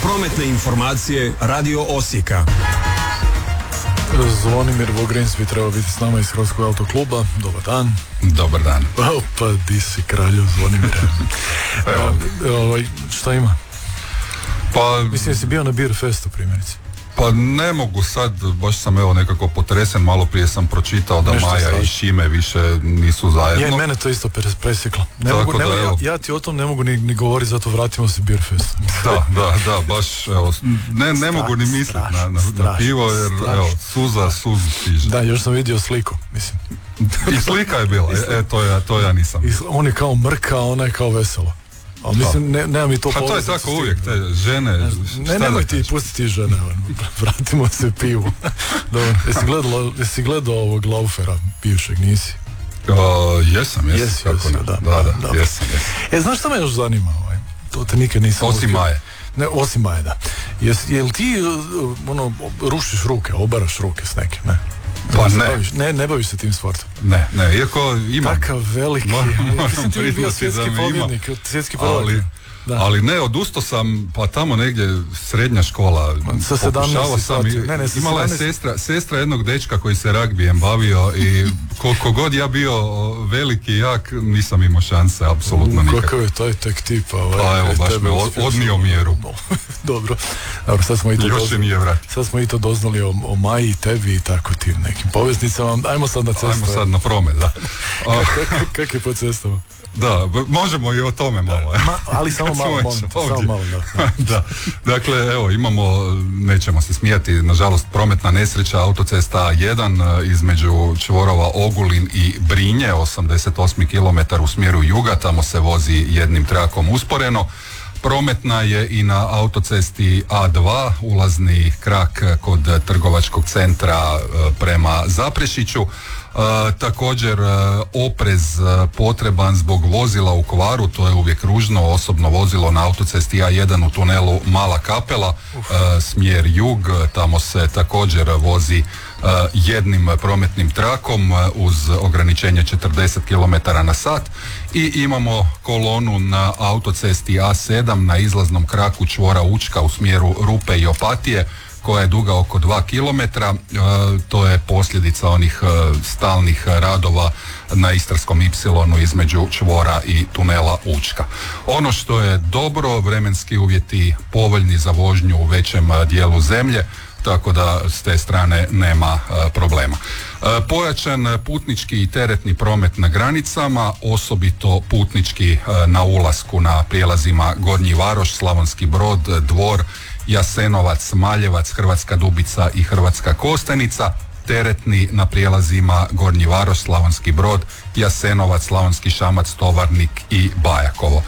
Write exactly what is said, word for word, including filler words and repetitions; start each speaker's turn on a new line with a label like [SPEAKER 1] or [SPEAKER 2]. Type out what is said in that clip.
[SPEAKER 1] Prometne informacije Radio Osijeka.
[SPEAKER 2] Zvonimir Vogrins bi trebao biti s nama iz Hrvatskog autokluba. Dobar dan.
[SPEAKER 3] Dobar dan.
[SPEAKER 2] O, pa di si kralju, Zvonimir. Ovaj, šta ima?
[SPEAKER 3] Pa,
[SPEAKER 2] mislim da si bio na Beer Festu primjerice.
[SPEAKER 3] Pa ne mogu sad, baš sam evo nekako potresen, malo prije sam pročitao da
[SPEAKER 2] Nešto
[SPEAKER 3] Maja
[SPEAKER 2] strašno.
[SPEAKER 3] i Šime više nisu zajedno.
[SPEAKER 2] Je, mene to isto presjeklo. Ne
[SPEAKER 3] Tako
[SPEAKER 2] mogu, ne
[SPEAKER 3] da,
[SPEAKER 2] mogu, ja,
[SPEAKER 3] evo.
[SPEAKER 2] ja ti o tom ne mogu ni, ni govoriti, zato vratimo se Beer Fest.
[SPEAKER 3] Da, da, da, baš evo, ne, ne mogu ni misliti na, na, na pivo jer
[SPEAKER 2] strašno.
[SPEAKER 3] evo, suza, suzu stiže.
[SPEAKER 2] Da, još sam vidio sliku, mislim.
[SPEAKER 3] I slika je bila, e, e, to, ja, to ja nisam.
[SPEAKER 2] I on je kao mrka, a ona je kao veselo. Ali mislim, ne, nema mi to
[SPEAKER 3] Pa to je
[SPEAKER 2] poveznicu
[SPEAKER 3] tako
[SPEAKER 2] s tim.
[SPEAKER 3] uvijek, te žene,
[SPEAKER 2] Ne,
[SPEAKER 3] šta
[SPEAKER 2] nemoj
[SPEAKER 3] da
[SPEAKER 2] ti
[SPEAKER 3] kažem?
[SPEAKER 2] pustiti žene, ono. Vratimo se pivu. Dobro, jesi gledao, jesi gledao ovog Laufera, bivšeg, nisi?
[SPEAKER 3] Uh, jesam, jesam,
[SPEAKER 2] Jesi,
[SPEAKER 3] kako
[SPEAKER 2] jesi,
[SPEAKER 3] ne.
[SPEAKER 2] da,
[SPEAKER 3] Da, da,
[SPEAKER 2] dobro.
[SPEAKER 3] jesam, jesam.
[SPEAKER 2] E, znaš što me još zanima? Ovaj? To te nikad nisam...
[SPEAKER 3] Osim
[SPEAKER 2] uspio-
[SPEAKER 3] Maje.
[SPEAKER 2] Ne, osim Maje, da. Jes, jel ti, uh, ono, rušiš ruke, obaraš ruke s nekim, ne?
[SPEAKER 3] Pa
[SPEAKER 2] se
[SPEAKER 3] ne.
[SPEAKER 2] Baviš, ne, ne baviš se tim sportom.
[SPEAKER 3] Ne, ne, iako imam.
[SPEAKER 2] Takav veliki,
[SPEAKER 3] Moram- moram
[SPEAKER 2] mislim ti bi bio
[SPEAKER 3] priznati
[SPEAKER 2] svjetski
[SPEAKER 3] da me ima.
[SPEAKER 2] pobjednik, svjetski prvak.
[SPEAKER 3] Ali,
[SPEAKER 2] Da.
[SPEAKER 3] ali ne, odustao sam, pa tamo negdje srednja škola,
[SPEAKER 2] Sa sedamnaest
[SPEAKER 3] pokušavao
[SPEAKER 2] si
[SPEAKER 3] sam i,
[SPEAKER 2] shvatio. Ne, ne, sa
[SPEAKER 3] imala je
[SPEAKER 2] sedamnaest
[SPEAKER 3] sestra, sestra jednog dečka koji se ragbijem bavio i koliko god ja bio o, veliki i jak, nisam imao šanse, apsolutno
[SPEAKER 2] U,
[SPEAKER 3] nikak.
[SPEAKER 2] Kakav je taj tek tip, ovaj,
[SPEAKER 3] Pa evo,
[SPEAKER 2] kaj
[SPEAKER 3] baš
[SPEAKER 2] tebe
[SPEAKER 3] me od-
[SPEAKER 2] uspješno-
[SPEAKER 3] odnio mjeru.
[SPEAKER 2] Dobro, dobro, sad smo i to
[SPEAKER 3] Još se
[SPEAKER 2] doznali.
[SPEAKER 3] nije vratio.
[SPEAKER 2] Sad smo i to doznali o, o Maji, tebi i tako tim nekim poveznicama. Ajmo sad na cestu.
[SPEAKER 3] Ajmo sad na promet, da. A,
[SPEAKER 2] Kak je po cestama?
[SPEAKER 3] da, b- možemo i o tome malo. e.
[SPEAKER 2] Ma, ali samo
[SPEAKER 3] Kad
[SPEAKER 2] malo,
[SPEAKER 3] smo
[SPEAKER 2] molim
[SPEAKER 3] već
[SPEAKER 2] te, samo
[SPEAKER 3] ovdje.
[SPEAKER 2] malo, da.
[SPEAKER 3] Da, dakle, evo, imamo, nećemo se smijati, nažalost, prometna nesreća, autocesta A jedan e, između čvorova Ogulin i Brinje, osamdeset osmi kilometar u smjeru juga, tamo se vozi jednim trakom usporeno. Prometna je i na autocesti A dva, ulazni krak kod trgovačkog centra e, prema Zaprešiću. E, također e, oprez e, potreban zbog vozila u kvaru, to je uvijek ružno, osobno vozilo na autocesti A jedan u tunelu Mala Kapela, e, smjer jug, tamo se također vozi e, jednim prometnim trakom e, uz ograničenje četrdeset kilometara na sat i imamo kolonu na autocesti A sedam na izlaznom kraku čvora Učka u smjeru Rupe i Opatije koja je duga oko dva kilometra, e, to je posljedica onih e, stalnih radova na Istarskom ipsilonu između čvora i tunela Učka. Ono što je dobro, vremenski uvjeti povoljni za vožnju u većem e, dijelu zemlje, tako da s te strane nema e, problema. E, pojačan putnički i teretni promet na granicama, osobito putnički e, na ulasku na prijelazima Gornji Varoš, Slavonski Brod, Dvor, Jasenovac, Maljevac, Hrvatska Dubica i Hrvatska Kostenica, teretni na prijelazima Gornji Varoš, Slavonski Brod, Jasenovac, Slavonski Šamac, Tovarnik i Bajakovo.